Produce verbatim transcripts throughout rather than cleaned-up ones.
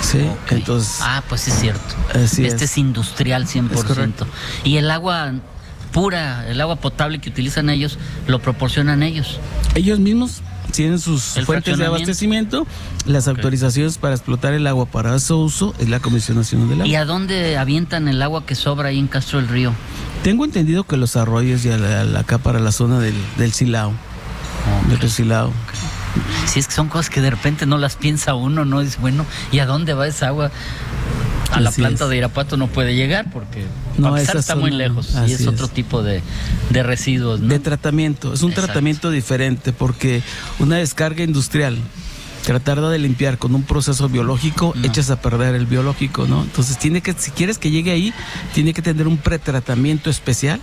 Sí, okay. Entonces... Ah, pues es cierto. Así este es. es industrial cien por ciento. Es y el agua pura, el agua potable que utilizan ellos, lo proporcionan ellos. Ellos mismos tienen sus El fuentes de abastecimiento, las okay. autorizaciones para explotar el agua para su uso es la Comisión Nacional del Agua. ¿Y a dónde avientan el agua que sobra ahí en Castro del Río? Tengo entendido que los arroyos y a la, a la, acá para la zona del, del Silao, okay. del Silao. Okay. Si es que son cosas que de repente no las piensa uno, no es bueno, ¿y a dónde va esa agua? A la así planta es. de Irapuato no puede llegar porque no, a pesar está zona, muy lejos y es, es otro tipo de, de residuos, ¿no? De tratamiento, es un Exacto. tratamiento diferente porque una descarga industrial, tratar de limpiar con un proceso biológico, no. echas a perder el biológico, ¿no? Entonces tiene que, si quieres que llegue ahí, tiene que tener un pretratamiento especial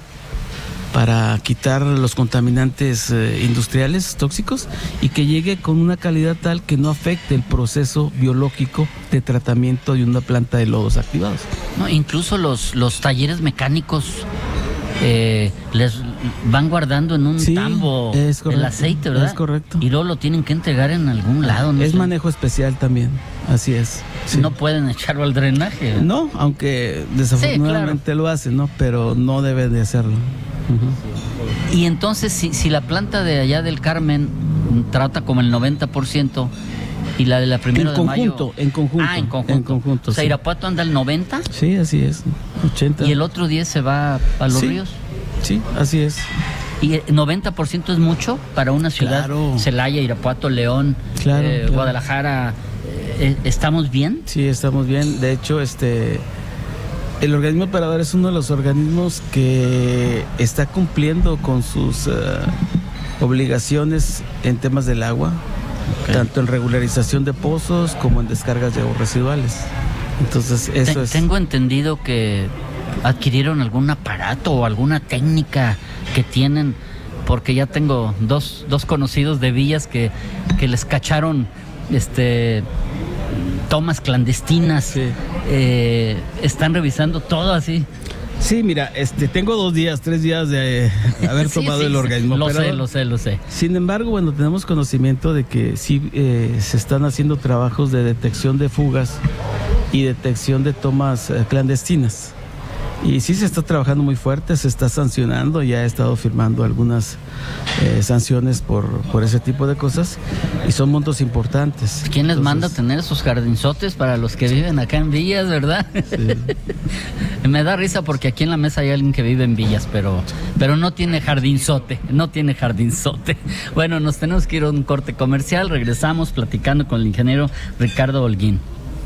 para quitar los contaminantes eh, industriales tóxicos y que llegue con una calidad tal que no afecte el proceso biológico de tratamiento de una planta de lodos activados. No, incluso los, los talleres mecánicos eh, les van guardando en un sí, tambo es correcto, el aceite, ¿verdad? Es correcto. Y luego lo tienen que entregar en algún lado. No es sé. manejo especial también, así es. Sí. No pueden echarlo al drenaje. No, aunque desafortunadamente sí, claro. lo hacen, ¿no? Pero no deben de hacerlo. Uh-huh. Y entonces, si, si la planta de allá del Carmen trata como el noventa por ciento y la de la Primero en de conjunto, Mayo... En conjunto, Ah, en conjunto. En conjunto, o sea, sí. Irapuato anda al noventa. Sí, así es, ochenta. Y el otro diez se va a los sí, ríos. Sí, así es. Y noventa por ciento es mucho para una ciudad, claro. Celaya, Irapuato, León, claro, eh, claro. Guadalajara. Eh, ¿Estamos bien? Sí, estamos bien. De hecho, este... el organismo operador es uno de los organismos que está cumpliendo con sus uh, obligaciones en temas del agua, okay. tanto en regularización de pozos como en descargas de aguas residuales. Entonces, eso Te, es... Tengo entendido que adquirieron algún aparato o alguna técnica que tienen, porque ya tengo dos, dos conocidos de villas que, que les cacharon este... tomas clandestinas, sí. eh, están revisando todo así. Sí, mira, este, tengo dos días, tres días de eh, haber sí, tomado sí, el organismo. Lo operador. sé, lo sé, lo sé. Sin embargo, bueno, tenemos conocimiento de que sí eh, se están haciendo trabajos de detección de fugas y detección de tomas eh, clandestinas. Y sí se está trabajando muy fuerte, se está sancionando, ya he estado firmando algunas eh, sanciones por, por ese tipo de cosas y son montos importantes. ¿Quién les Entonces, manda a tener esos jardinzotes para los que viven acá en Villas, verdad? Sí. Me da risa porque aquí en la mesa hay alguien que vive en Villas, pero, pero no tiene jardinzote, no tiene jardinzote. Bueno, nos tenemos que ir a un corte comercial, regresamos platicando con el ingeniero Ricardo Holguín.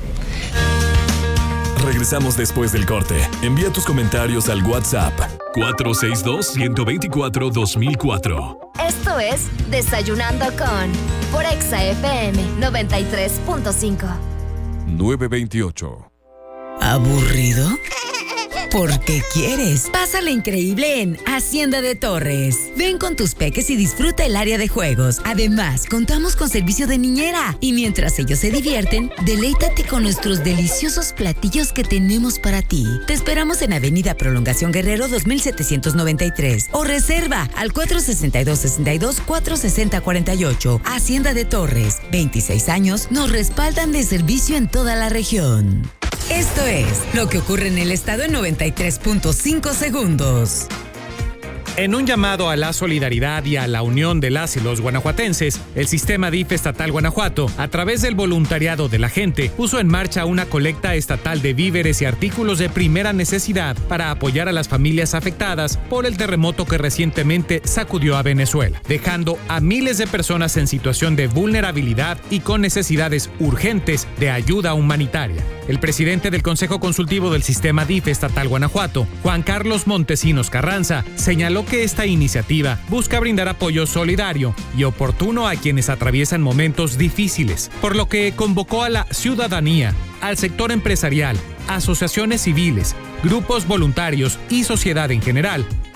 Regresamos después del corte. Envía tus comentarios al WhatsApp cuatro seis dos, uno dos cuatro, dos mil cuatro. Esto es Desayunando con por Exa F M noventa y tres punto cinco. nueve veintiocho. ¿Aburrido? Porque quieres. Pásale increíble en Hacienda de Torres. Ven con tus peques y disfruta el área de juegos. Además, contamos con servicio de niñera. Y mientras ellos se divierten, deleítate con nuestros deliciosos platillos que tenemos para ti. Te esperamos en Avenida Prolongación Guerrero dos mil setecientos noventa y tres. O reserva al cuatro seis dos, seis dos, cuatro seis cero, cuatro ocho. Hacienda de Torres. veintiséis años nos respaldan de servicio en toda la región. Esto es lo que ocurre en el estado en noventa y tres punto cinco segundos. En un llamado a la solidaridad y a la unión de las y los guanajuatenses, el sistema D I F estatal Guanajuato, a través del voluntariado de la gente, puso en marcha una colecta estatal de víveres y artículos de primera necesidad para apoyar a las familias afectadas por el terremoto que recientemente sacudió a Venezuela, dejando a miles de personas en situación de vulnerabilidad y con necesidades urgentes de ayuda humanitaria. El presidente del Consejo Consultivo del Sistema D I F estatal Guanajuato, Juan Carlos Montesinos Carranza, señaló que esta iniciativa busca brindar apoyo solidario y oportuno a quienes atraviesan momentos difíciles, por lo que convocó a la ciudadanía, al sector empresarial, asociaciones civiles, grupos voluntarios y sociedad en general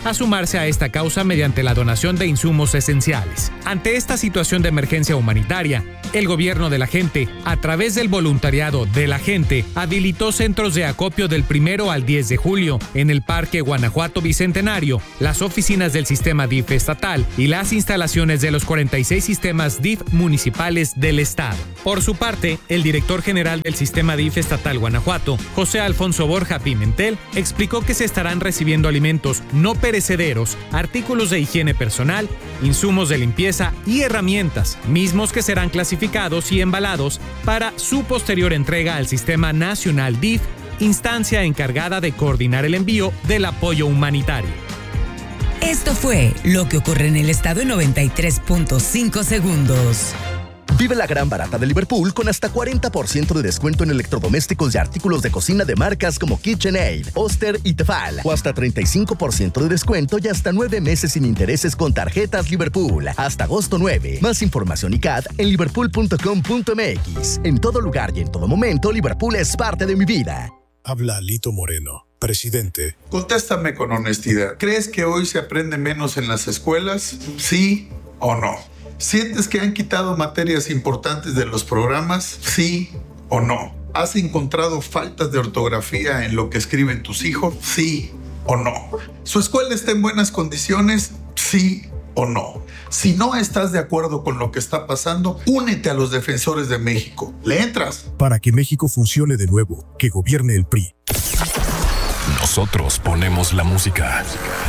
a sumarse a esta causa mediante la donación de insumos esenciales. Ante esta situación de emergencia humanitaria, el gobierno de la gente, a través del voluntariado de la gente, habilitó centros de acopio del primero al diez de julio en el Parque Guanajuato Bicentenario, las oficinas del sistema D I F estatal y las instalaciones de los cuarenta y seis sistemas D I F municipales del estado. Por su parte, el director general del sistema D I F estatal Guanajuato, José Alfonso Borja Pimentel, explicó que se estarán recibiendo alimentos no perecederos, artículos de higiene personal, insumos de limpieza y herramientas, mismos que serán clasificados y embalados para su posterior entrega al Sistema Nacional D I F, instancia encargada de coordinar el envío del apoyo humanitario. Esto fue lo que ocurre en el estado en noventa y tres punto cinco segundos. Vive la gran barata de Liverpool con hasta cuarenta por ciento de descuento en electrodomésticos y artículos de cocina de marcas como KitchenAid, Oster y Tefal. O hasta treinta y cinco por ciento de descuento y hasta nueve meses sin intereses con tarjetas Liverpool. Hasta agosto nueve. Más información y C A D en liverpool punto com punto m x. En todo lugar y en todo momento, Liverpool es parte de mi vida. Habla Alito Moreno, presidente. Contéstame con honestidad. ¿Crees que hoy se aprende menos en las escuelas? ¿Sí o no? ¿Sientes que han quitado materias importantes de los programas? ¿Sí o no? ¿Has encontrado faltas de ortografía en lo que escriben tus hijos? ¿Sí o no? ¿Su escuela está en buenas condiciones? ¿Sí o no? Si no estás de acuerdo con lo que está pasando, únete a los defensores de México. ¿Le entras? Para que México funcione de nuevo, que gobierne el P R I. Nosotros ponemos la música.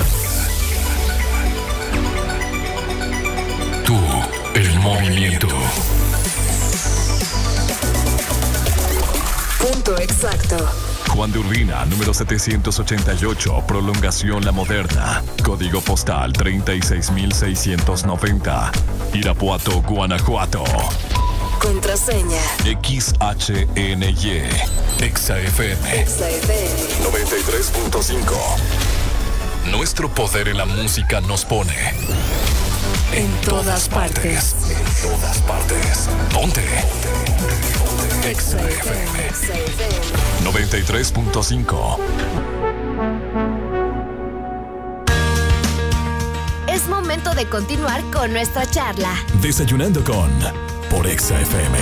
Tú, el movimiento. Punto exacto. Juan de Urbina, número setecientos ochenta y ocho, Prolongación La Moderna. Código postal treinta y seis mil seiscientos noventa. Irapuato, Guanajuato. Contraseña. X H N Y. Exa F M. Exa F M. noventa y tres punto cinco. Nuestro poder en la música nos pone en todas partes. En todas partes. Ponte. Exa F M. noventa y tres punto cinco. Es momento de continuar con nuestra charla. Desayunando con por Exa F M.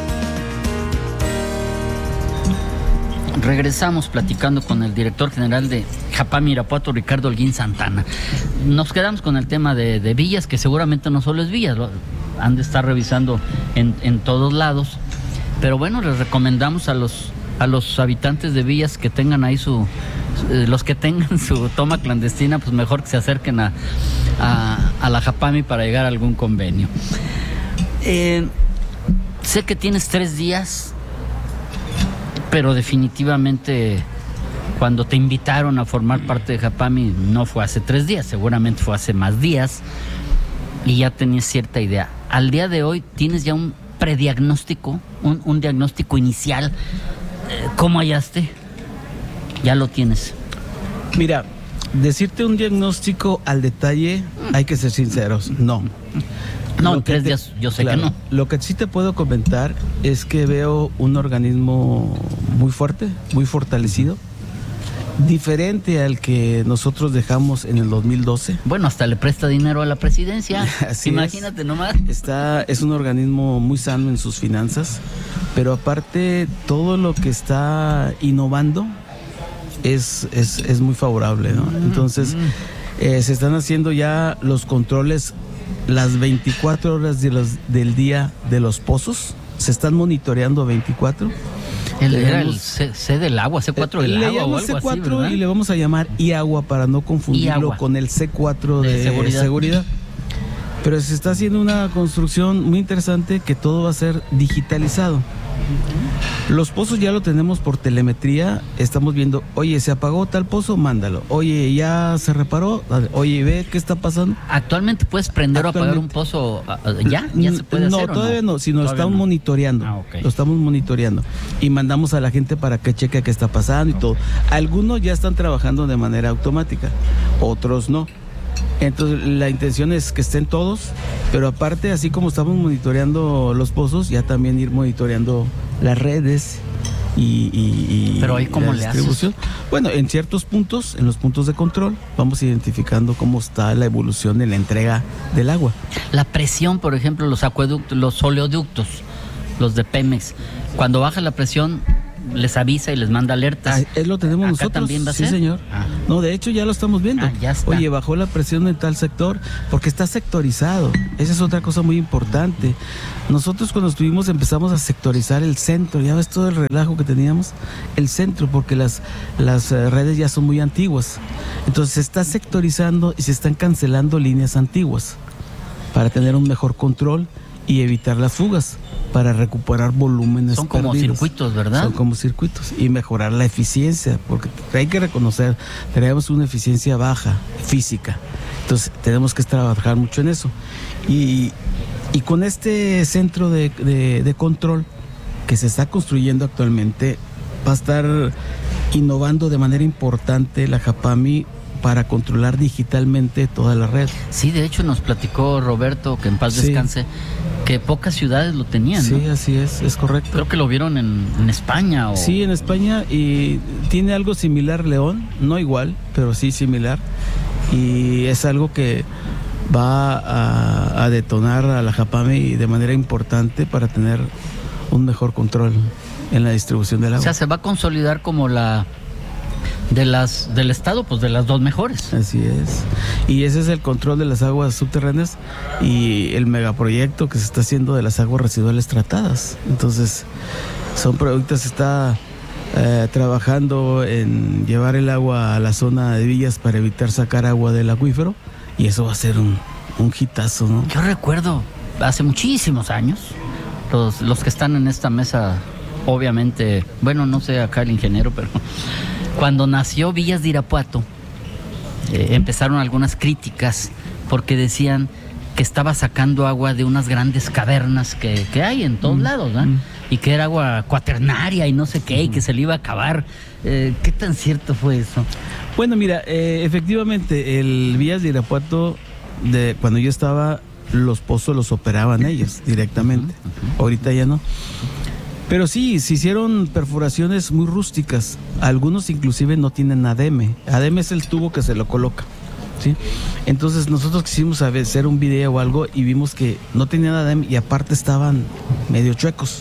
Regresamos platicando con el director general de Japam Irapuato, Ricardo Holguín Santana. Nos quedamos con el tema de, de villas, que seguramente no solo es villas, lo, han de estar revisando en, en todos lados. Pero bueno, les recomendamos a los a los habitantes de villas que tengan ahí su, los que tengan su toma clandestina, pues mejor que se acerquen a, a, a la Japami para llegar a algún convenio. Eh, sé que tienes tres días, pero definitivamente cuando te invitaron a formar parte de Japami no fue hace tres días, seguramente fue hace más días y ya tenías cierta idea. Al día de hoy tienes ya un prediagnóstico, un, un diagnóstico inicial. ¿Cómo hallaste? Ya lo tienes. Mira, decirte un diagnóstico al detalle, hay que ser sinceros, no. No, en tres días yo sé claro, que no. Lo que sí te puedo comentar es que veo un organismo muy fuerte, muy fortalecido, diferente al que nosotros dejamos en el dos mil doce. Bueno, hasta le presta dinero a la presidencia. Así Imagínate es. nomás. Está, es un organismo muy sano en sus finanzas, pero aparte todo lo que está innovando es, es, es muy favorable, ¿no? Entonces, eh, se están haciendo ya los controles las veinticuatro horas de los, del día de los pozos, se están monitoreando veinticuatro. El, era el C, C del agua, C cuatro del le agua o algo C cuatro así, y le vamos a llamar iAgua para no confundirlo con el C cuatro de, de seguridad. seguridad. Pero se está haciendo una construcción muy interesante que todo va a ser digitalizado. Los pozos ya lo tenemos por telemetría, estamos viendo, oye, se apagó tal pozo, mándalo. Oye, ya se reparó, oye, ve qué está pasando. ¿Actualmente puedes prender o apagar un pozo ya? ¿Ya se puede no, hacer todavía no? no, sino todavía estamos no. monitoreando. Ah, okay. Lo estamos monitoreando y mandamos a la gente para que cheque qué está pasando y okay. todo. Algunos ya están trabajando de manera automática, otros no. Entonces la intención es que estén todos, pero aparte, así como estamos monitoreando los pozos, ya también ir monitoreando las redes y, y, y pero ahí cómo le haces. Bueno, en ciertos puntos, en los puntos de control, vamos identificando cómo está la evolución en la entrega del agua. La presión, por ejemplo, los acueductos, los oleoductos, los de Pemex, cuando baja la presión les avisa y les manda alertas. Ah, lo tenemos ¿Acá nosotros. También va a sí, ser? señor. Ah. No, de hecho ya lo estamos viendo. Ah, ya está. Oye, bajó la presión en tal sector porque está sectorizado. Esa es otra cosa muy importante. Nosotros cuando estuvimos empezamos a sectorizar el centro. Ya ves todo el relajo que teníamos. El centro, porque las, las redes ya son muy antiguas. Entonces se está sectorizando y se están cancelando líneas antiguas para tener un mejor control y evitar las fugas, para recuperar volúmenes Son como perdidos. circuitos, ¿verdad? Son como circuitos y mejorar la eficiencia, porque hay que reconocer, tenemos una eficiencia baja física, entonces tenemos que trabajar mucho en eso. Y, y con este centro de, de, de control que se está construyendo actualmente, va a estar innovando de manera importante la Japami para controlar digitalmente toda la red. Sí, de hecho nos platicó Roberto, que en paz Sí. descanse, que pocas ciudades lo tenían, Sí, ¿no? así es, es correcto. Creo que lo vieron en, en España. O... Sí, en España, y tiene algo similar León, no igual, pero sí similar, y es algo que va a, a detonar a la Japami de manera importante para tener un mejor control en la distribución del agua. O sea, se va a consolidar como la de las del estado, pues de las dos mejores. Así es. Y ese es el control de las aguas subterráneas y el megaproyecto que se está haciendo de las aguas residuales tratadas. Entonces, son proyectos que está eh, trabajando en llevar el agua a la zona de Villas para evitar sacar agua del acuífero, y eso va a ser un, un hitazo, ¿no? Yo recuerdo hace muchísimos años, los, los que están en esta mesa, obviamente, bueno, no sé acá el ingeniero, pero cuando nació Villas de Irapuato, eh, empezaron algunas críticas porque decían que estaba sacando agua de unas grandes cavernas que, que hay en todos mm. lados, ¿no? Mm. Y que era agua cuaternaria y no sé qué, mm. y que se le iba a acabar. Eh, ¿Qué tan cierto fue eso? Bueno, mira, eh, efectivamente, el Villas de Irapuato, de, cuando yo estaba, los pozos los operaban ellos directamente. Uh-huh, uh-huh. Ahorita ya no. Pero sí, se hicieron perforaciones muy rústicas. Algunos inclusive no tienen A D M. A D M es el tubo que se lo coloca, ¿sí? Entonces nosotros quisimos hacer un video o algo y vimos que no tenían A D M y aparte estaban medio chuecos.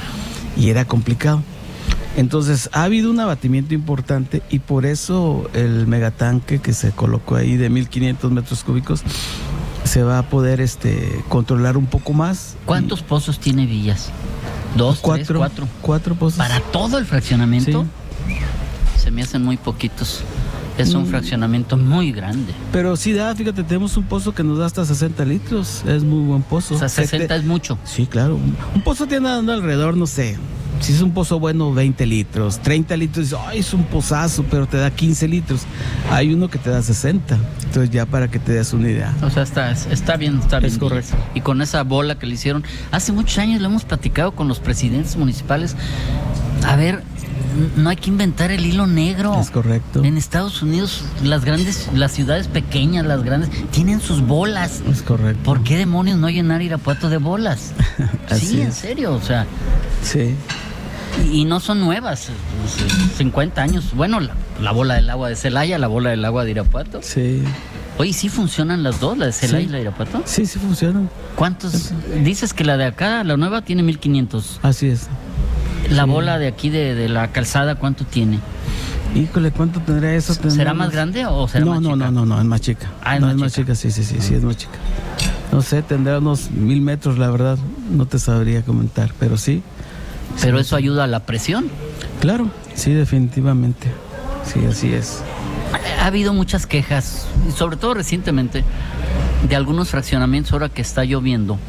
Y era complicado. Entonces ha habido un abatimiento importante y por eso el megatanque que se colocó ahí de mil quinientos metros cúbicos se va a poder este, controlar un poco más. ¿Cuántos y... pozos tiene Villas? ¿Dos, cuatro, tres, cuatro? Cuatro pozos. ¿Para todo el fraccionamiento? Sí. Se me hacen muy poquitos. Es un mm. fraccionamiento muy grande. Pero sí da, fíjate, tenemos un pozo que nos da hasta sesenta litros. Es muy buen pozo. O sea, sesenta Sete... es mucho. Sí, claro. Un pozo tiene dando alrededor, no sé, si es un pozo bueno, veinte litros, treinta litros, ay, es un pozazo, pero te da quince litros. Hay uno que te da sesenta. Entonces ya para que te des una idea. O sea, está, está bien, está bien. Es correcto. Y con esa bola que le hicieron, hace muchos años lo hemos platicado con los presidentes municipales. A ver, no hay que inventar el hilo negro. Es correcto. En Estados Unidos, las grandes, las ciudades pequeñas, las grandes, tienen sus bolas. Es correcto. ¿Por qué demonios no llenar Irapuato de bolas? Así sí, es. En serio, o sea. Sí. Y, y no son nuevas, cincuenta años. Bueno, la, la bola del agua de Celaya, la bola del agua de Irapuato. Sí. Oye, ¿sí funcionan las dos, la de Celaya sí. y la de Irapuato? Sí, sí funcionan. ¿Cuántos? Es... Dices que la de acá, la nueva, tiene mil quinientos. Así es. La sí. bola de aquí, de, de la calzada, ¿cuánto tiene? Híjole, ¿cuánto tendrá eso? ¿Será Tendrá más más... grande o será no, más no, chica? No, no, no, no, es más chica. Ah, es no, más es más chica, sí, sí, sí, sí, es más chica. No sé, tendrá unos mil metros, la verdad, no te sabría comentar, pero sí. Pero sí, eso sí. ayuda a la presión. Claro, sí, definitivamente. Sí, así es. Ha, ha habido muchas quejas, sobre todo recientemente, de algunos fraccionamientos ahora que está lloviendo,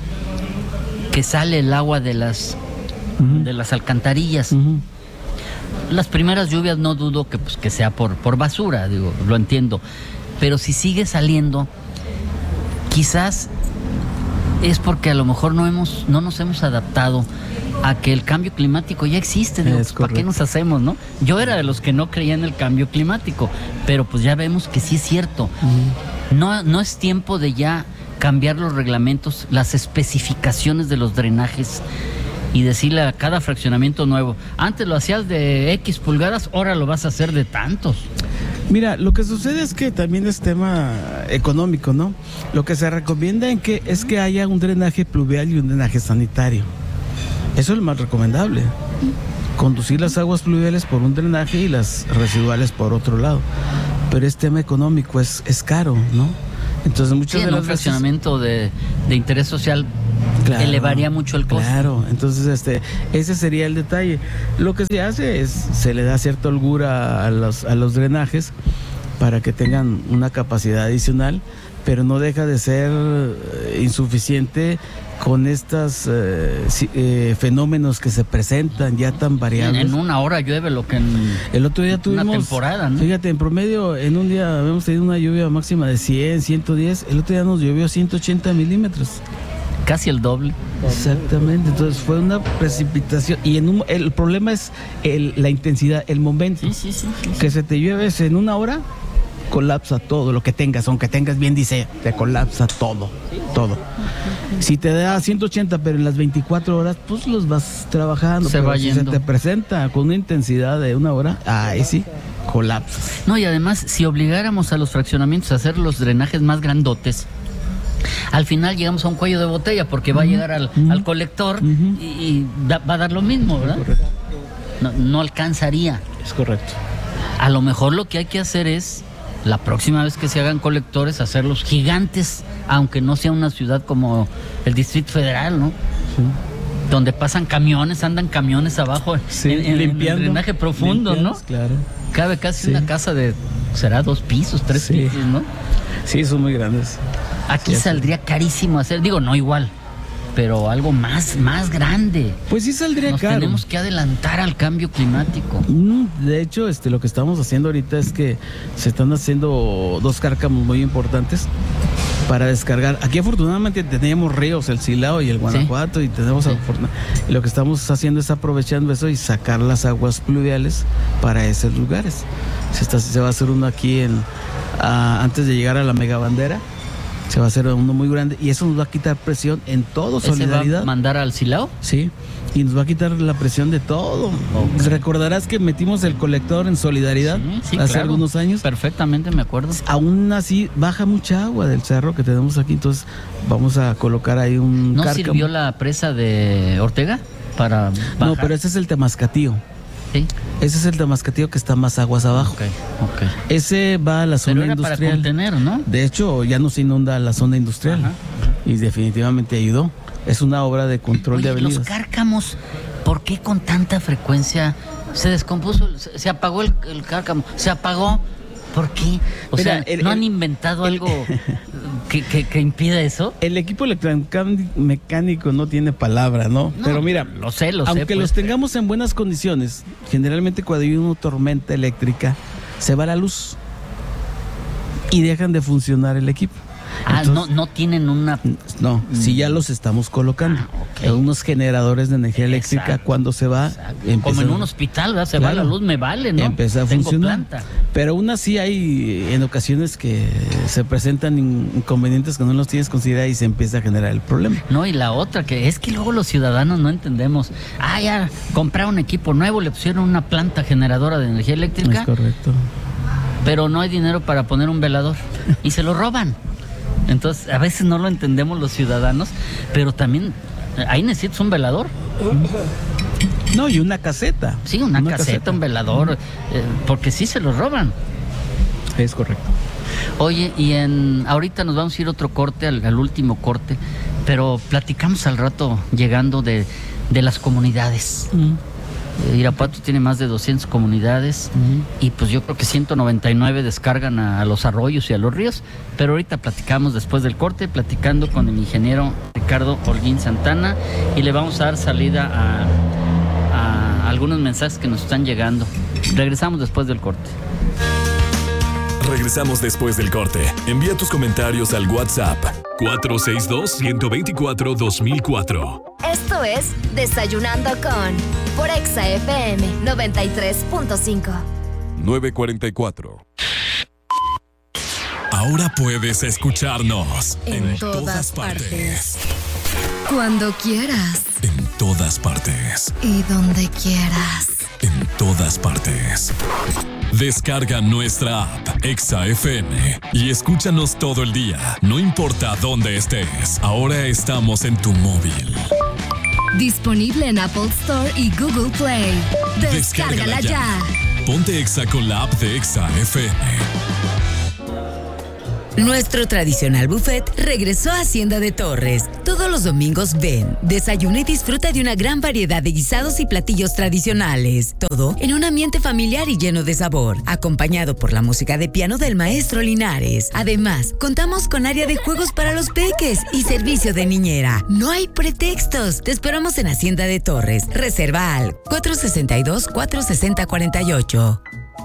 que sale el agua de las, uh-huh. de las alcantarillas. Uh-huh. Las primeras lluvias no dudo que, pues, que sea por, por basura, digo, lo entiendo. Pero si sigue saliendo, quizás es porque a lo mejor no hemos, no nos hemos adaptado a que el cambio climático ya existe. Digo, pues, ¿para qué nos hacemos, no? Yo era de los que no creía en el cambio climático, pero pues ya vemos que sí es cierto. Uh-huh. No, no es tiempo de ya cambiar los reglamentos, las especificaciones de los drenajes. y decirle a cada fraccionamiento nuevo, antes lo hacías de X pulgadas, ahora lo vas a hacer de tantos. Mira, lo que sucede es que también es tema económico, ¿no? Lo que se recomienda en que es que haya un drenaje pluvial y un drenaje sanitario. Eso es lo más recomendable. Conducir las aguas pluviales por un drenaje y las residuales por otro lado. Pero es tema económico, es, es caro, ¿no? Entonces muchas sí, de en las un fraccionamiento veces... de, de interés social claro, elevaría mucho el costo. Claro, entonces este, ese sería el detalle. Lo que se hace es, se le da cierta holgura a los, a los drenajes para que tengan una capacidad adicional, pero no deja de ser insuficiente con estos eh, eh, fenómenos que se presentan ya tan variables. En, en una hora llueve lo que en el otro día tuvimos una temporada, ¿no? Fíjate, en promedio en un día habíamos tenido una lluvia máxima de cien, ciento diez, el otro día nos llovió ciento ochenta milímetros. Casi el doble. Exactamente, entonces fue una precipitación y en un, el problema es el, la intensidad, el momento. Sí, sí, sí, sí, sí. Que se te llueves en una hora, colapsa todo lo que tengas, aunque tengas bien dice, te colapsa todo, todo. Si te da ciento ochenta, pero en las veinticuatro horas, pues los vas trabajando. Se pero va si yendo. se te presenta con una intensidad de una hora, ahí sí, colapsas. No, y además, si obligáramos a los fraccionamientos a hacer los drenajes más grandotes, al final llegamos a un cuello de botella porque va a llegar al, uh-huh. al colector uh-huh. y, y da, va a dar lo mismo, ¿verdad? No, no alcanzaría. Es correcto. A lo mejor lo que hay que hacer es, la próxima vez que se hagan colectores, hacerlos gigantes, aunque no sea una ciudad como el Distrito Federal, ¿no? Sí. Donde pasan camiones, andan camiones abajo sí, en, en, en el drenaje profundo, ¿no? Claro. Cabe casi sí. una casa de, será dos pisos, tres sí. pisos, ¿no? Sí, son muy grandes. Aquí sí, saldría carísimo hacer, digo, no igual, pero algo más, más grande. Pues sí saldría Nos caro. Tenemos que adelantar al cambio climático. De hecho, este, lo que estamos haciendo ahorita es que se están haciendo dos cárcamos muy importantes para descargar. Aquí afortunadamente tenemos ríos, el Silao y el Guanajuato, sí. y tenemos sí. y lo que estamos haciendo es aprovechando eso y sacar las aguas pluviales para esos lugares. Se, está, se va a hacer uno aquí en uh, antes de llegar a la Mega Bandera. Se va a hacer uno muy grande y eso nos va a quitar presión en todo, solidaridad. ¿Va a mandar al Silao? Sí, y nos va a quitar la presión de todo. Okay. Recordarás que metimos el colector en Solidaridad sí, sí, hace claro. algunos años. Perfectamente, me acuerdo. Aún así baja mucha agua del cerro que tenemos aquí, entonces vamos a colocar ahí un ¿No cárcamo. Sirvió la presa de Ortega para bajar? No, pero ese es el Temascatío. ¿Sí? Ese es el Temascatío que está más aguas abajo. Okay, okay. Ese va a la zona pero era industrial. Para contener, ¿no? De hecho, ya no se inunda la zona industrial. Ajá. Y definitivamente ayudó. Es una obra de control Oye, de avenidas. Los cárcamos, ¿por qué con tanta frecuencia se descompuso? Se, se apagó el, el cárcamo, se apagó. ¿Por qué? O Mira, sea, el, ¿no el, han inventado el, algo que, que, que impida eso? El equipo electromecánico no tiene palabra, ¿no? no Pero mira, lo sé, lo aunque sé, pues, los tengamos en buenas condiciones, generalmente cuando hay una tormenta eléctrica, se va la luz y dejan de funcionar el equipo. Ah, Entonces, no, no tienen una... No, mm. sí ya los estamos colocando. Ah, okay. Unos generadores de energía eléctrica, exacto, cuando se va... Como en un hospital, ¿verdad? Se claro, va la luz, me vale, ¿no? Empieza a Tengo funcionar. Planta. Pero aún así hay en ocasiones que se presentan inconvenientes que no los tienes considerados y se empieza a generar el problema. No, y la otra, que es que luego los ciudadanos no entendemos. Ah, ya compraron equipo nuevo, le pusieron una planta generadora de energía eléctrica. Es correcto. Pero no hay dinero para poner un velador. Y se lo roban. Entonces, a veces no lo entendemos los ciudadanos, pero también ahí necesitas un velador. No, y una caseta. Sí, una, una caseta, caseta, un velador, eh, porque sí se los roban. Es correcto. Oye, y en ahorita nos vamos a ir otro corte, al, al último corte, pero platicamos al rato llegando de, de las comunidades. Mm. Irapuato tiene más de doscientas comunidades uh-huh. y pues yo creo que ciento noventa y nueve descargan a, a los arroyos y a los ríos, pero ahorita platicamos después del corte, platicando con el ingeniero Ricardo Holguín Santana y le vamos a dar salida a, a algunos mensajes que nos están llegando. Regresamos después del corte. Regresamos después del corte. Envía tus comentarios al WhatsApp cuatro seis dos, uno dos cuatro, dos mil cuatro. Esto es Desayunando con por Exa F M noventa y tres punto cinco. nueve cuarenta y cuatro. Ahora puedes escucharnos en, en todas, todas partes. Cuando quieras. En todas partes. Y donde quieras. En todas partes. Descarga nuestra app Exa F M y escúchanos todo el día, no importa dónde estés. Ahora estamos en tu móvil. Disponible en Apple Store y Google Play. Descárgala, Descárgala ya. ya. Ponte Exa con la app de Exa F M. Nuestro tradicional buffet regresó a Hacienda de Torres. Todos los domingos ven, desayuna y disfruta de una gran variedad de guisados y platillos tradicionales. Todo en un ambiente familiar y lleno de sabor, acompañado por la música de piano del maestro Linares. Además, contamos con área de juegos para los peques y servicio de niñera. No hay pretextos. Te esperamos en Hacienda de Torres. Reserva al cuatro seis dos, cuatro seis cero, cuatro ocho.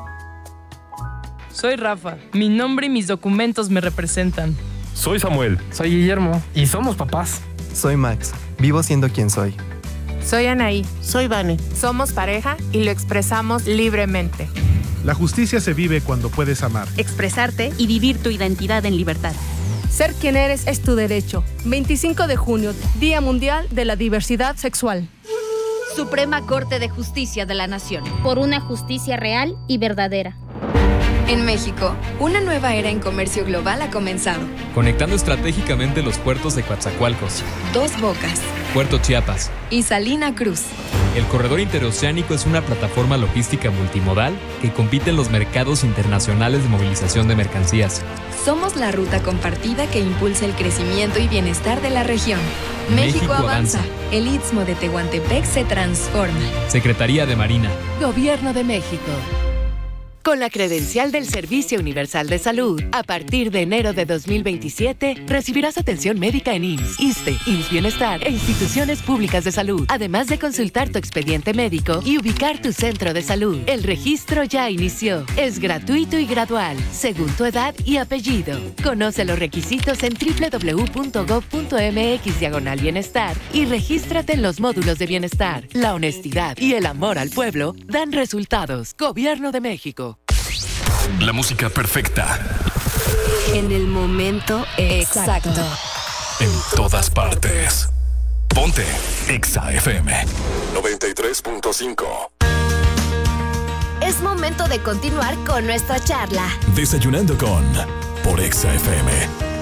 Soy Rafa. Mi nombre y mis documentos me representan. Soy Samuel. Soy Guillermo. Y somos papás. Soy Max. Vivo siendo quien soy. Soy Anaí. Soy Vane. Somos pareja y lo expresamos libremente. La justicia se vive cuando puedes amar, expresarte y vivir tu identidad en libertad. Ser quien eres es tu derecho. veinticinco de junio, Día Mundial de la Diversidad Sexual. Suprema Corte de Justicia de la Nación. Por una justicia real y verdadera. En México, una nueva era en comercio global ha comenzado. Conectando estratégicamente los puertos de Coatzacoalcos, Dos Bocas, Puerto Chiapas y Salina Cruz. El corredor interoceánico es una plataforma logística multimodal que compite en los mercados internacionales de movilización de mercancías. Somos la ruta compartida que impulsa el crecimiento y bienestar de la región. México, México avanza. avanza. El Istmo de Tehuantepec se transforma. Secretaría de Marina. Gobierno de México. Con la credencial del Servicio Universal de Salud, a partir de enero de dos mil veintisiete, recibirás atención médica en I M S S, ISSSTE, I M S S Bienestar e instituciones públicas de salud, además de consultar tu expediente médico y ubicar tu centro de salud. El registro ya inició. Es gratuito y gradual, según tu edad y apellido. Conoce los requisitos en doble u doble u doble u punto gob punto eme equis diagonal bienestar y regístrate en los módulos de bienestar. La honestidad y el amor al pueblo dan resultados. Gobierno de México. La música perfecta. En el momento exacto. En todas partes. Ponte Exa F M noventa y tres punto cinco. Es momento de continuar con nuestra charla. Desayunando con por Exa F M.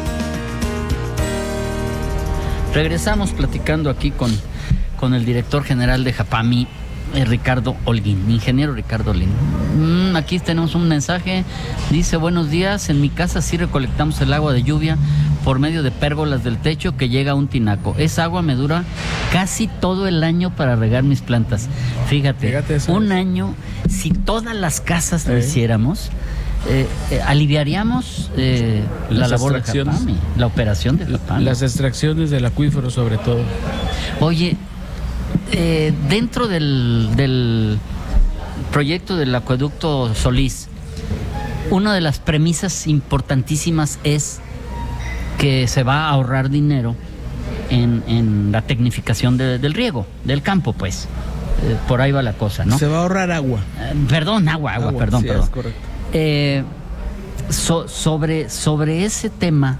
Regresamos platicando aquí con, con el director general de Japami, Eh, Ricardo Holguín, ingeniero Ricardo Holguín. Mm, aquí tenemos un mensaje, dice: buenos días, en mi casa sí recolectamos el agua de lluvia por medio de pérgolas del techo que llega a un tinaco. Esa agua me dura casi todo el año para regar mis plantas. Fíjate, Fíjate un año, si todas las casas lo ¿Eh? hiciéramos, eh, eh, aliviaríamos eh, la labor de Japami, la operación de Japami. Las extracciones del acuífero sobre todo. Oye, Eh, dentro del, del proyecto del acueducto Solís, una de las premisas importantísimas es que se va a ahorrar dinero en, en la tecnificación de, del riego, del campo, pues. Eh, por ahí va la cosa, ¿no? Se va a ahorrar agua. Eh, perdón, agua, agua, agua perdón, sí, perdón. Es correcto. Eh, so, sobre, sobre ese tema,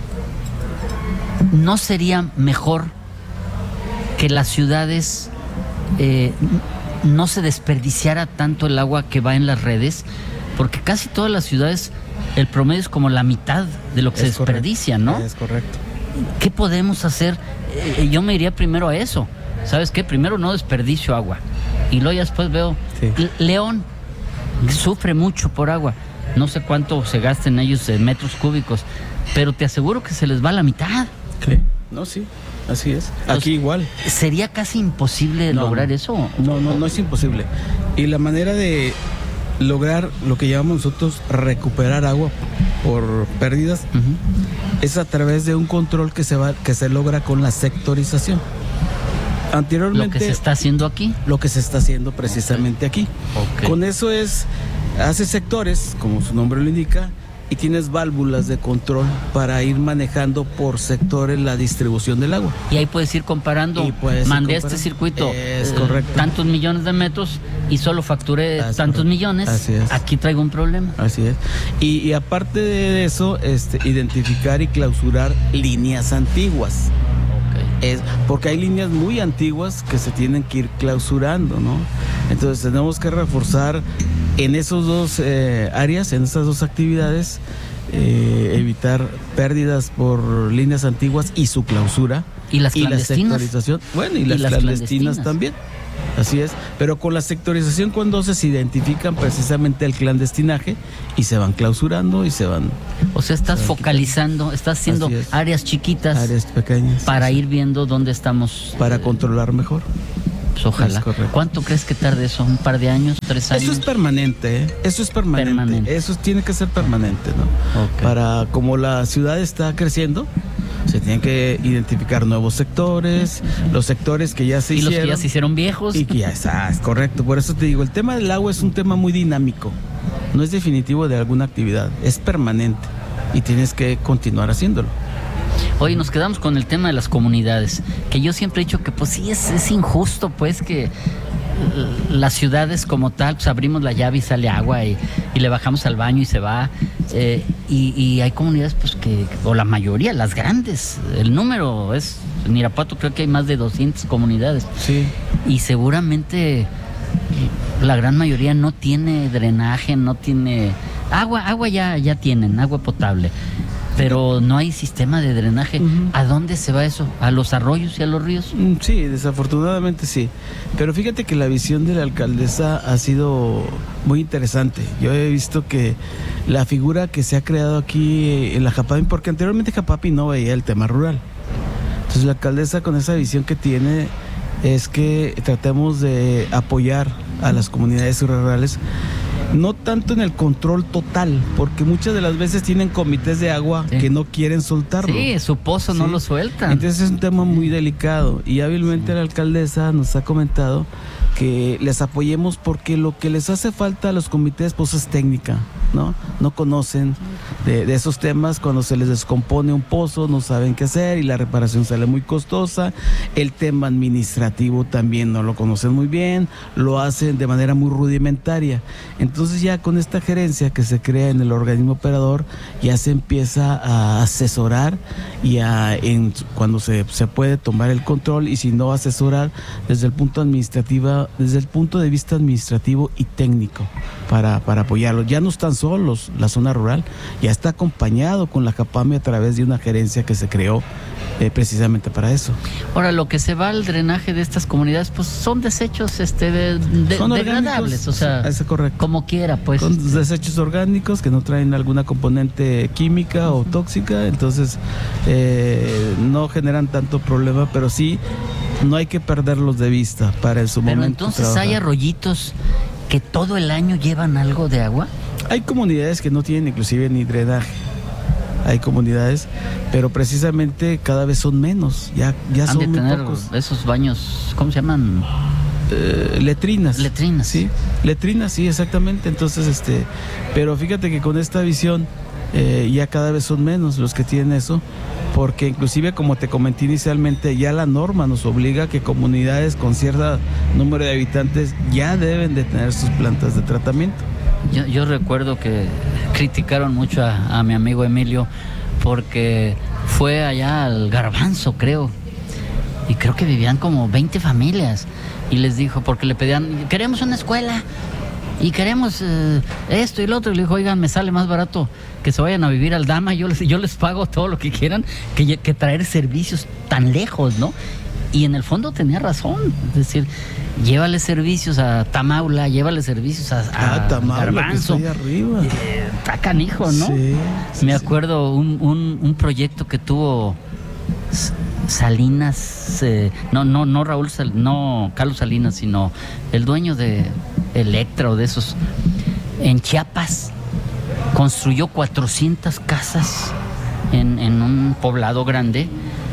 ¿no sería mejor que las ciudades eh, no se desperdiciara tanto el agua que va en las redes? Porque casi todas las ciudades el promedio es como la mitad de lo que es se desperdicia, correcto, ¿no? Es correcto. ¿Qué podemos hacer? Eh, yo me iría primero a eso. ¿Sabes qué? Primero no desperdicio agua. Y luego ya después veo... Sí. León sufre mucho por agua. No sé cuánto se gasten ellos en metros cúbicos, pero te aseguro que se les va la mitad. ¿Qué? No, sí. Así es. Aquí igual. ¿Sería casi imposible no, lograr eso? No, no, no es imposible. Y la manera de lograr lo que llamamos nosotros recuperar agua por pérdidas uh-huh. es a través de un control que se va, que se logra con la sectorización. Anteriormente. Lo que se está haciendo aquí. Lo que se está haciendo precisamente okay. aquí. Okay. Con eso es, hace sectores, como su nombre lo indica, y tienes válvulas de control para ir manejando por sectores la distribución del agua. Y ahí puedes ir comparando. Puedes Mandé a este circuito es eh, correcto. tantos millones de metros y solo facturé es tantos correcto. millones. Así es. Aquí traigo un problema. Así es. Y, y aparte de eso, este, identificar y clausurar líneas antiguas. Okay. Es porque hay líneas muy antiguas que se tienen que ir clausurando, ¿no? Entonces tenemos que reforzar en esos dos eh, áreas, en esas dos actividades, eh, evitar pérdidas por líneas antiguas y su clausura. Y las clandestinas. Y la sectorización. Bueno, y, y las, las clandestinas, clandestinas también. Así es, pero con la sectorización cuando se identifican precisamente el clandestinaje y se van clausurando y se van... O sea, estás focalizando, quitando. Estás haciendo áreas chiquitas, áreas pequeñas, para sí. ir viendo dónde estamos. Para eh, controlar mejor. Pues ojalá. ¿Cuánto crees que tarde eso? ¿Un par de años? ¿Tres años? Eso es permanente, ¿eh? Eso es permanente. permanente. Eso tiene que ser permanente, ¿no? Okay. Para, como la ciudad está creciendo, se tienen que identificar nuevos sectores, los sectores que ya se y hicieron. Y los que ya se hicieron viejos. Y que ya está, es correcto. Por eso te digo, el tema del agua es un tema muy dinámico. No es definitivo de alguna actividad, es permanente. Y tienes que continuar haciéndolo. Oye, nos quedamos con el tema de las comunidades, que yo siempre he dicho que pues sí es, es injusto pues que las ciudades como tal, pues abrimos la llave y sale agua y, y le bajamos al baño y se va, eh, y, y hay comunidades pues que, o la mayoría, las grandes, el número es, en Irapuato creo que hay más de doscientas comunidades, sí. Y seguramente la gran mayoría no tiene drenaje, no tiene agua, agua ya, ya tienen, agua potable, pero no hay sistema de drenaje. Uh-huh. ¿A dónde se va eso? ¿A los arroyos y a los ríos? Sí, desafortunadamente sí. Pero fíjate que la visión de la alcaldesa ha sido muy interesante. Yo he visto que la figura que se ha creado aquí en la Japapi, porque anteriormente Japapi no veía el tema rural. Entonces la alcaldesa, con esa visión que tiene, es que tratemos de apoyar a las comunidades rurales, no tanto en el control total, porque muchas de las veces tienen comités de agua sí. que no quieren soltarlo. Sí, su pozo ¿sí? no lo sueltan. Entonces es un tema muy delicado y hábilmente sí. la alcaldesa nos ha comentado que les apoyemos porque lo que les hace falta a los comités pues es técnica, ¿no? No conocen de, de esos temas. Cuando se les descompone un pozo no saben qué hacer y la reparación sale muy costosa. El tema administrativo también no lo conocen muy bien, lo hacen de manera muy rudimentaria. Entonces ya con esta gerencia que se crea en el organismo operador ya se empieza a asesorar y a, en, cuando se, se puede tomar el control, y si no asesorar desde el punto administrativo, desde el punto de vista administrativo y técnico para, para apoyarlos. Ya no están solos, la zona rural ya está acompañado con la Japami a través de una gerencia que se creó eh, precisamente para eso. Ahora, lo que se va al drenaje de estas comunidades pues son desechos este de, de, son degradables, o sea, es correcto. Como quiera, pues. Son este... desechos orgánicos que no traen alguna componente química o tóxica, entonces eh, no generan tanto problema, pero sí no hay que perderlos de vista para en su Pero momento entonces trabajar. ¿Hay arroyitos que todo el año llevan algo de agua? Hay comunidades que no tienen inclusive ni drenaje. Hay comunidades, pero precisamente cada vez son menos. Ya, ya Han son de muy tener pocos. Esos baños, ¿cómo se llaman? Eh, letrinas. Letrinas. Sí, letrinas, sí, exactamente. Entonces, este, pero fíjate que con esta visión eh, ya cada vez son menos los que tienen eso. Porque inclusive, como te comenté inicialmente, ya la norma nos obliga a que comunidades con cierto número de habitantes ya deben de tener sus plantas de tratamiento. Yo, yo recuerdo que criticaron mucho a, a mi amigo Emilio porque fue allá al Garbanzo, creo, y creo que vivían como veinte familias, y les dijo, porque le pedían, queremos una escuela y queremos eh, esto y lo otro, y le dijo, oigan, me sale más barato que se vayan a vivir al Dama, yo les, yo les pago todo lo que quieran, que, que traer servicios tan lejos, ¿no? Y en el fondo tenía razón, es decir, llévale servicios a Tamaula, llévale servicios a, a ah, Tamaula, Garbanzo. Que estoy arriba. Eh, está canijo, ¿no? Sí, sí, Me sí. acuerdo un, un, un proyecto que tuvo Salinas, eh, no, no, no Raúl, Sal, no Carlos Salinas, sino el dueño de Electra o de esos, en Chiapas, construyó cuatrocientas casas en, en un poblado grande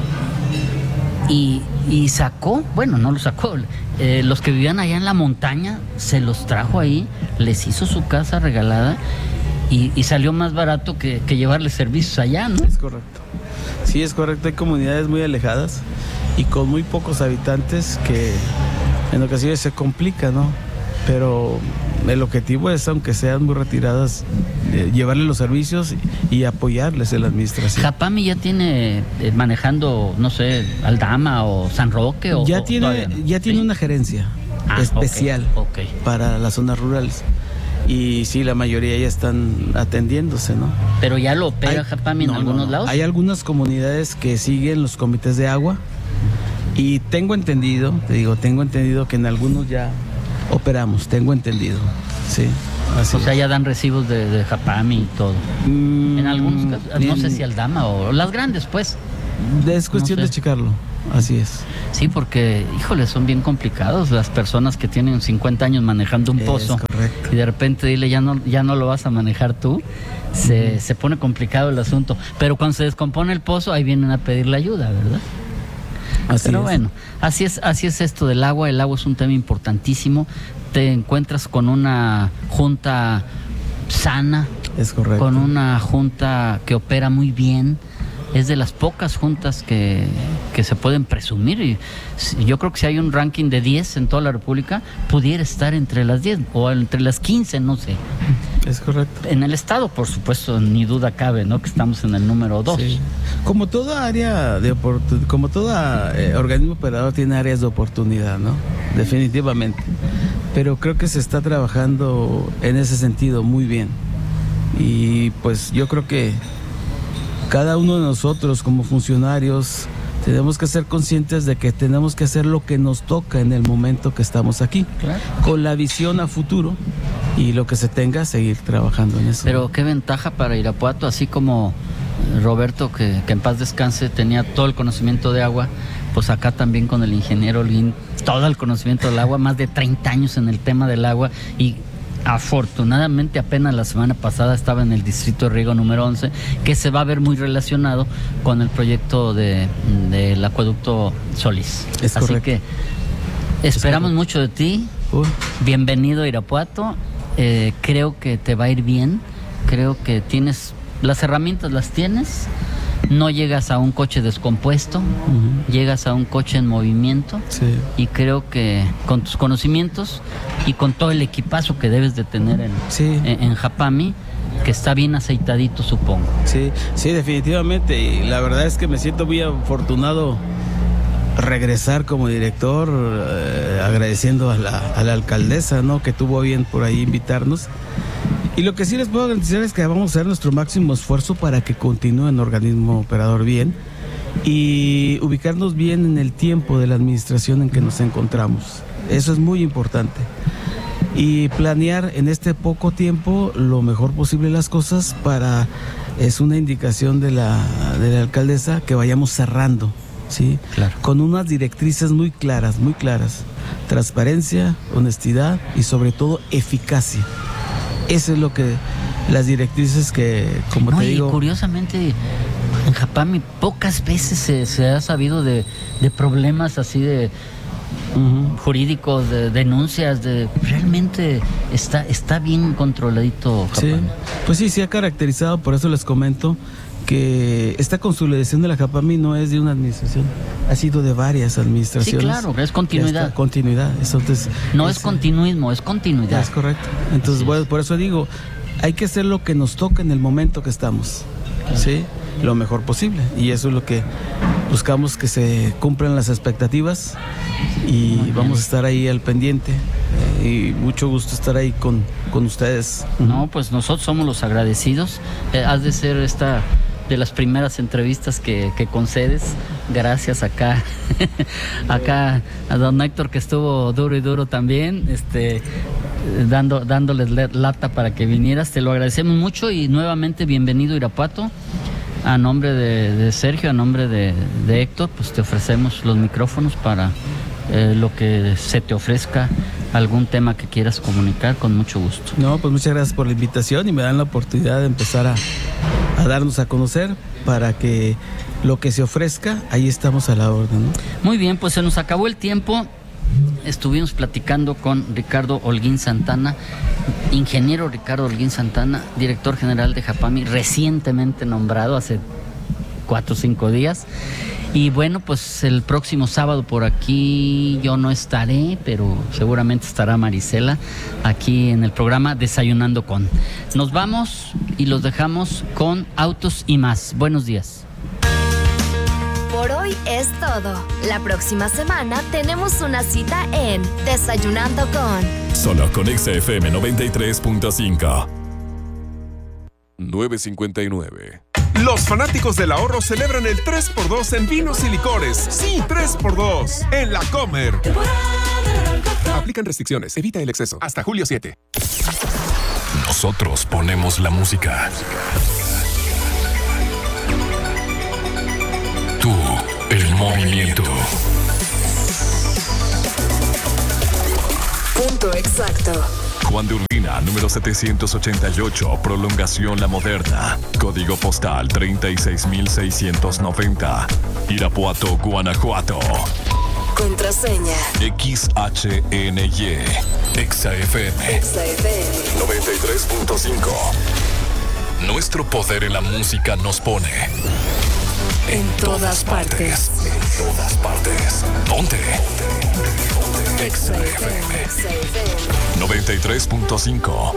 y, y sacó, bueno, no lo sacó, eh, los que vivían allá en la montaña se los trajo ahí, les hizo su casa regalada y, y salió más barato que, que llevarles servicios allá, ¿no? Es correcto. Sí, es correcto. Hay comunidades muy alejadas y con muy pocos habitantes que en ocasiones se complica, ¿no? pero el objetivo es, aunque sean muy retiradas, eh, llevarle los servicios y, y apoyarles en la administración. ¿Japami ya tiene eh, manejando, no sé, Aldama o San Roque? O, ya o tiene, no? ya tiene ¿Sí? una gerencia ah, especial okay, okay. para las zonas rurales. Y sí, la mayoría ya están atendiéndose, ¿no? Pero ya lo opera hay, Japami en no, algunos no, no. lados. Hay algunas comunidades que siguen los comités de agua y tengo entendido, te digo, tengo entendido que en algunos ya operamos, tengo entendido, sí. Así o sea, ya dan recibos de, de Japami y todo. Mm, en algunos casos, bien, no sé si Aldama o las grandes, pues. Es cuestión no sé. de checarlo. Así es. Sí, porque, híjole, son bien complicados las personas que tienen cincuenta años manejando un pozo. Es correcto. Y de repente dile, ya no, ya no lo vas a manejar tú. Se, uh-huh. se pone complicado el asunto. Pero cuando se descompone el pozo, ahí vienen a pedir la ayuda, ¿verdad? Así Pero es. bueno, así es, así es esto del agua. El agua es un tema importantísimo. Te encuentras con una junta sana. Es correcto. Con una junta que opera muy bien. Es de las pocas juntas que, que se pueden presumir y yo creo que si hay un ranking de diez en toda la República, pudiera estar entre las diez o entre las quince, no sé. Es correcto. En el estado, por supuesto, ni duda cabe, ¿no? Que estamos en el número dos. Sí. Como toda área de oportunidad, como todo eh, organismo operador tiene áreas de oportunidad, ¿no? Definitivamente. Pero creo que se está trabajando en ese sentido muy bien. Y pues yo creo que cada uno de nosotros como funcionarios tenemos que ser conscientes de que tenemos que hacer lo que nos toca en el momento que estamos aquí, claro. Con la visión a futuro y lo que se tenga, seguir trabajando en eso. Pero qué ventaja para Irapuato, así como Roberto, que, que en paz descanse, tenía todo el conocimiento de agua, pues acá también con el ingeniero Olguín, todo el conocimiento del agua, más de treinta años en el tema del agua y afortunadamente apenas la semana pasada estaba en el distrito de riego número once, que se va a ver muy relacionado con el proyecto de, del acueducto Solís. Es Así correcto. que esperamos es mucho de ti. Uh. Bienvenido a Irapuato. Eh, creo que te va a ir bien. Creo que tienes las herramientas, las tienes. No llegas a un coche descompuesto, uh-huh. Llegas a un coche en movimiento, sí. Y creo que con tus conocimientos y con todo el equipazo que debes de tener en, sí. en, en Japami, que está bien aceitadito, supongo. Sí, sí, definitivamente. Y la verdad es que me siento muy afortunado regresar como director, eh, agradeciendo a la, a la alcaldesa, ¿no? Que tuvo bien por ahí invitarnos. Y lo que sí les puedo garantizar es que vamos a hacer nuestro máximo esfuerzo para que continúe el organismo operador bien y ubicarnos bien en el tiempo de la administración en que nos encontramos. Eso es muy importante. Y planear en este poco tiempo lo mejor posible las cosas para, es una indicación de la, de la alcaldesa, que vayamos cerrando, ¿sí? Claro. Con unas directrices muy claras, muy claras. Transparencia, honestidad y sobre todo eficacia. Eso es lo que, las directrices que, como no, te y digo... curiosamente, en Japami pocas veces se, se ha sabido de, de problemas así de uh-huh. jurídicos, de denuncias, de realmente está, está bien controladito Japami. Sí, pues sí, se ha caracterizado, por eso les comento, que esta consolidación de la Japami no es de una administración, ha sido de varias administraciones. Sí, claro, es continuidad. Continuidad. Entonces, no es, es continuismo, es continuidad. Es correcto. Entonces, bueno, por eso digo, hay que hacer lo que nos toca en el momento que estamos, claro. ¿Sí? Lo mejor posible. Y eso es lo que buscamos, que se cumplan las expectativas y vamos a estar ahí al pendiente. Y mucho gusto estar ahí con, con ustedes. No, pues nosotros somos los agradecidos. Eh, has de ser esta de las primeras entrevistas que, que concedes. Gracias acá acá a don Héctor, que estuvo duro y duro también, este dando dándoles lata para que vinieras. Te lo agradecemos mucho y nuevamente bienvenido a Irapuato. A nombre de, de Sergio, a nombre de, de Héctor, pues te ofrecemos los micrófonos para eh, lo que se te ofrezca, algún tema que quieras comunicar, con mucho gusto. No, pues muchas gracias por la invitación y me dan la oportunidad de empezar a, a darnos a conocer para que lo que se ofrezca, ahí estamos a la orden, ¿no? Muy bien, pues se nos acabó el tiempo. Estuvimos platicando con Ricardo Holguín Santana, ingeniero Ricardo Holguín Santana, director general de Japami, recientemente nombrado hace cuatro o cinco días. Y bueno, pues el próximo sábado por aquí yo no estaré, pero seguramente estará Marisela aquí en el programa Desayunando con. Nos vamos y los dejamos con Autos y Más. Buenos días. Por hoy es todo. La próxima semana tenemos una cita en Desayunando con. Solo con Exa F M noventa y tres punto cinco. nueve cincuenta y nueve. Los fanáticos del ahorro celebran el tres por dos en vinos y licores. Sí, tres por dos en La Comer. Aplican restricciones. Evita el exceso. Hasta julio siete. Nosotros ponemos la música. Tú, el movimiento. Punto exacto. Juan de Urbina, número setecientos ochenta y ocho, Prolongación La Moderna. Código postal treinta y seis mil seiscientos noventa. Irapuato, Guanajuato. Contraseña. X H N Y. Exa F M. Exa F M. noventa y tres punto cinco. Nuestro poder en la música nos pone En todas partes. En todas partes. Ponte. Exa F M. noventa y tres punto cinco.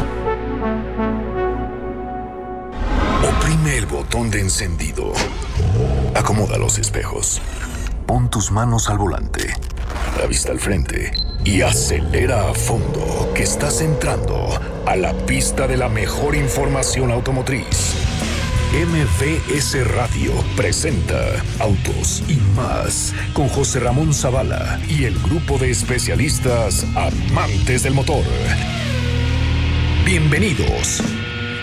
Oprime el botón de encendido. Acomoda los espejos. Pon tus manos al volante. La vista al frente. Y acelera a fondo, que estás entrando a la pista de la mejor información automotriz. M V S Radio presenta Autos y Más con José Ramón Zavala y el grupo de especialistas amantes del motor. Bienvenidos.